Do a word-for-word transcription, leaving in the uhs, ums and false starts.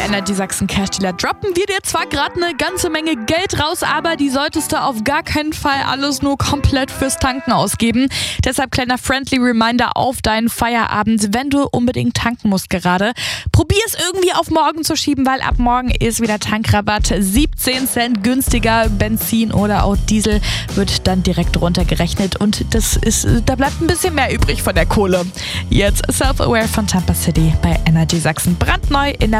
Energy Sachsen Cash Dealer droppen wir dir zwar gerade eine ganze Menge Geld raus, aber die solltest du auf gar keinen Fall alles nur komplett fürs Tanken ausgeben. Deshalb kleiner friendly Reminder auf deinen Feierabend, wenn du unbedingt tanken musst gerade. Probier es irgendwie auf morgen zu schieben, weil ab morgen ist wieder Tankrabatt. siebzehn Cent günstiger. Benzin oder auch Diesel wird dann direkt runtergerechnet und das ist, da bleibt ein bisschen mehr übrig von der Kohle. Jetzt Self-Aware von Tampa City bei Energy Sachsen. Brandneu in der